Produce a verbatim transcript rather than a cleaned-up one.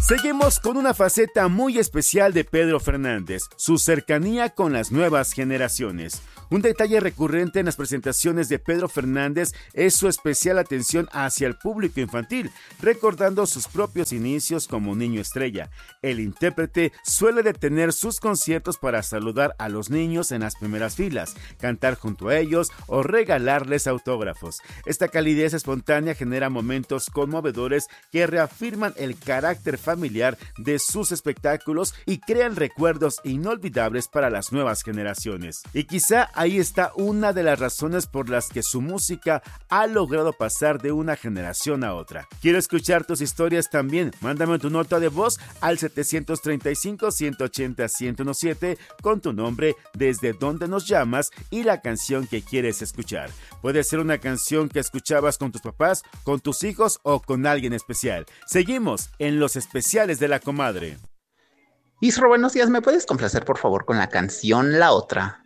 Seguimos con una faceta muy especial de Pedro Fernández, su cercanía con las nuevas generaciones. Un detalle recurrente en las presentaciones de Pedro Fernández es su especial atención hacia el público infantil, recordando sus propios inicios como niño estrella. El intérprete suele detener sus conciertos para saludar a los niños en las primeras filas, cantar junto a ellos o regalarles autógrafos. Esta calidez espontánea genera momentos conmovedores que reafirman el carácter familiar de sus espectáculos y crean recuerdos inolvidables para las nuevas generaciones. Y quizá ahí está una de las razones por las que su música ha logrado pasar de una generación a otra. Quiero escuchar tus historias también. Mándame tu nota de voz al setecientos treinta y cinco, ciento ochenta, ciento diecisiete con tu nombre, desde donde nos llamas y la canción que quieres escuchar. Puede ser una canción que escuchabas con tus papás, con tus hijos o con alguien especial. Seguimos en los especiales de La Comadre. Isro, buenos días. ¿Me puedes complacer por favor con la canción La Otra?